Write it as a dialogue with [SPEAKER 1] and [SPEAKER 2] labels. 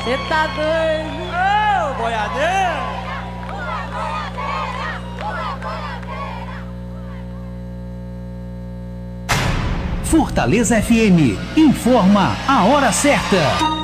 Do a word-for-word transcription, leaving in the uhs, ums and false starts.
[SPEAKER 1] Você tá doido?
[SPEAKER 2] Ô, boiadeiro!
[SPEAKER 3] Fortaleza F M informa a hora certa.